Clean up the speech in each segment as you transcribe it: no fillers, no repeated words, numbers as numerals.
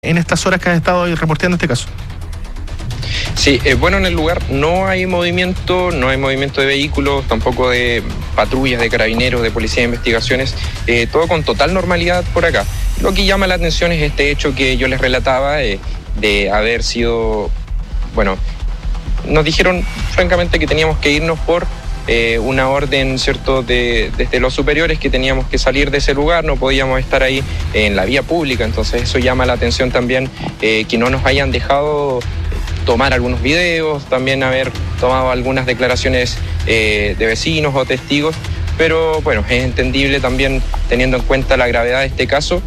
en estas horas que has estado reporteando este caso? Sí, bueno, en el lugar no hay movimiento de vehículos, tampoco de patrullas, de carabineros, de policía de investigaciones, todo con total normalidad por acá. Lo que llama la atención es este hecho que yo les relataba de haber sido, bueno, nos dijeron francamente que teníamos que irnos por una orden, ¿cierto?, desde los superiores, que teníamos que salir de ese lugar, no podíamos estar ahí en la vía pública. Entonces eso llama la atención también, que no nos hayan dejado tomar algunos videos, también haber tomado algunas declaraciones de vecinos o testigos, pero bueno, es entendible también teniendo en cuenta la gravedad de este caso,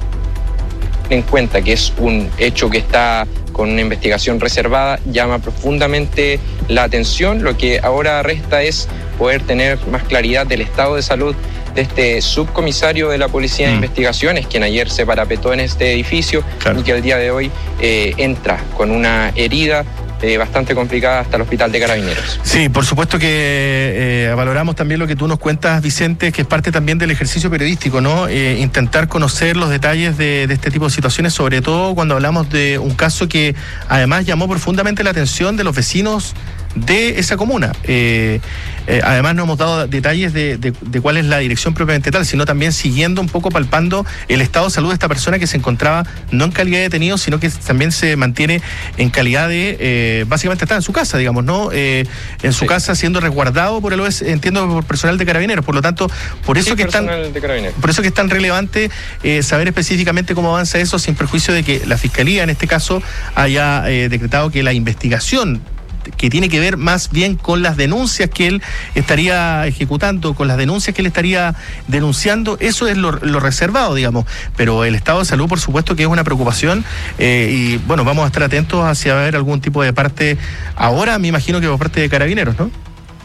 en cuenta que es un hecho que está con una investigación reservada, llama profundamente la atención. Lo que ahora resta es poder tener más claridad del estado de salud de este subcomisario de la Policía de Investigaciones, quien ayer se parapetó en este edificio, claro, y que el día de hoy entra con una herida bastante complicada hasta el hospital de Carabineros. Sí, por supuesto que valoramos también lo que tú nos cuentas, Vicente, que es parte también del ejercicio periodístico, ¿no? Intentar conocer los detalles de este tipo de situaciones, sobre todo cuando hablamos de un caso que además llamó profundamente la atención de los vecinos de esa comuna. Además no hemos dado detalles de cuál es la dirección propiamente tal, sino también siguiendo un poco, palpando el estado de salud de esta persona que se encontraba no en calidad de detenido, sino que también se mantiene en calidad de, básicamente está en su casa, digamos, ¿no? En su casa siendo resguardado por entiendo, por personal de Carabineros. Por lo tanto, por eso que es tan relevante saber específicamente cómo avanza eso, sin perjuicio de que la Fiscalía en este caso haya decretado que la investigación, que tiene que ver más bien con las denuncias que él estaría ejecutando, con las denuncias que él estaría denunciando, eso es lo reservado, digamos. Pero el estado de salud, por supuesto que es una preocupación, y bueno, vamos a estar atentos hacia ver algún tipo de parte, ahora me imagino que por parte de Carabineros, ¿no?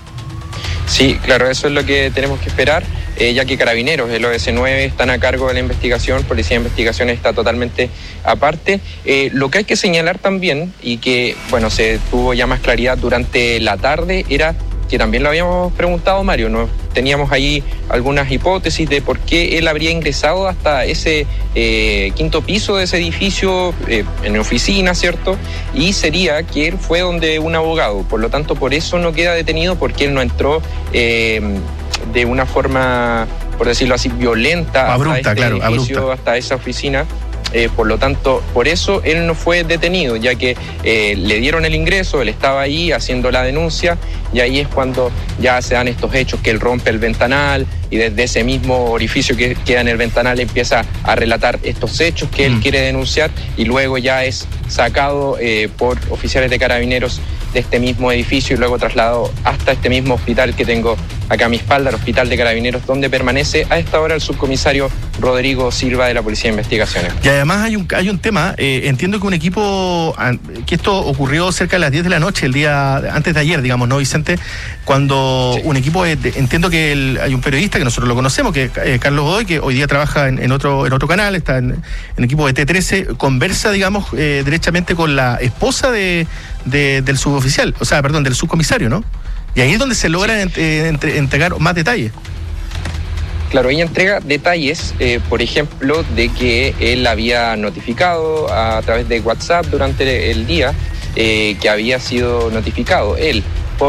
Sí, claro, eso es lo que tenemos que esperar, ya que Carabineros, el OS9, están a cargo de la investigación, Policía de Investigaciones está totalmente aparte. Lo que hay que señalar también, y que, bueno, se tuvo ya más claridad durante la tarde, era que también lo habíamos preguntado, Mario, ¿no? Teníamos ahí algunas hipótesis de por qué él habría ingresado hasta ese quinto piso de ese edificio, en oficina, ¿cierto? Y sería que él fue donde un abogado, por lo tanto, por eso no queda detenido, porque él no entró de una forma, por decirlo así, violenta, abrupta, hasta este edificio, hasta esa oficina. Por lo tanto, por eso él no fue detenido, ya que le dieron el ingreso, él estaba ahí haciendo la denuncia, y ahí es cuando ya se dan estos hechos, que él rompe el ventanal y desde ese mismo orificio que queda en el ventanal empieza a relatar estos hechos que él quiere denunciar, y luego ya es sacado por oficiales de Carabineros de este mismo edificio y luego trasladado hasta este mismo hospital que tengo acá a mi espalda, el Hospital de Carabineros, donde permanece a esta hora el subcomisario Rodrigo Silva de la Policía de Investigaciones. Y además hay un tema, entiendo que un equipo, que esto ocurrió cerca de las 10 de la noche, el día antes de ayer, digamos, ¿no, Vicente? Cuando un equipo, entiendo que hay un periodista que nosotros lo conocemos, que es Carlos Godoy, que hoy día trabaja en otro canal, está en equipo de T13, conversa, digamos, derechamente con la esposa del suboficial, o sea, perdón, del subcomisario, ¿no? Y ahí es donde se logra entregar más detalles. Claro, ella entrega detalles, por ejemplo, de que él había notificado a través de WhatsApp durante el día, que había sido notificado él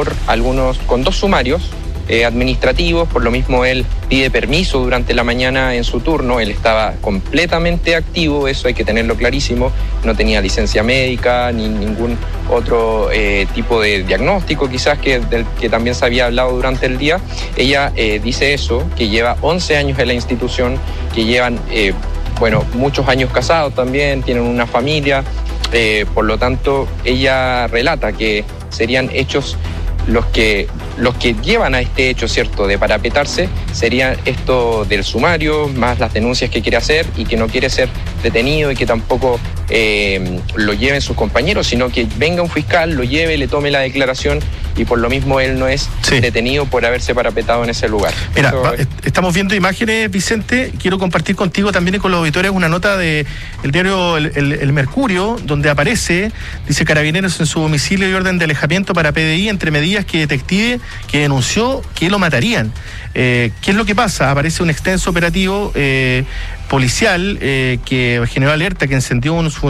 con 2 sumarios administrativos. Por lo mismo él pide permiso durante la mañana en su turno, él estaba completamente activo, eso hay que tenerlo clarísimo, no tenía licencia médica ni ningún otro tipo de diagnóstico quizás del que también se había hablado durante el día. Ella dice eso, que lleva 11 años en la institución, que llevan muchos años casados también, tienen una familia, por lo tanto ella relata que serían hechos los que llevan a este hecho, ¿cierto?, de parapetarse, sería esto del sumario, más las denuncias que quiere hacer y que no quiere ser detenido y que tampoco lo lleven sus compañeros, sino que venga un fiscal, lo lleve, le tome la declaración, y por lo mismo él no es detenido por haberse parapetado en ese lugar. Mira, estamos viendo imágenes, Vicente, quiero compartir contigo también y con los auditores una nota del diario El Mercurio, donde aparece, dice: Carabineros en su domicilio y orden de alejamiento para PDI entre medidas que detective que denunció que lo matarían. ¿Qué es lo que pasa? Aparece un extenso operativo policial que generó alerta, que encendió un